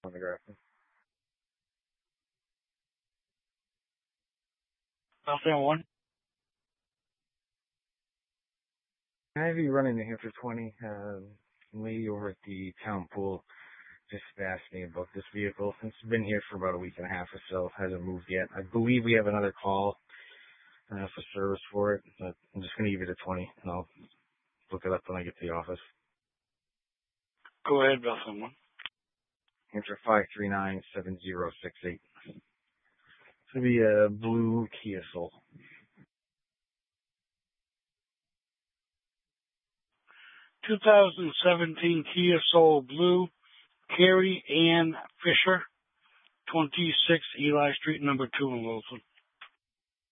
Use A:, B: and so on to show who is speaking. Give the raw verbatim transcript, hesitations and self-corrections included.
A: on the graphic.
B: Southern one.
A: I have you running New Hampshire twenty. Um, lady over at the town pool just asked me about this vehicle. It's been here for about a week and a half or so. Hasn't moved yet. I believe we have another call uh, for service for it, but I'm just going to give you the twenty, and I'll look it up when I get to the office.
B: Go ahead, Bethlehem one.
A: Hampshire five three nine seven zero six eight. It's going to be a blue Kia Soul.
B: two thousand seventeen Kia Soul Blue, Carrie Ann Fisher, twenty-six Eli Street, number two in Wilson.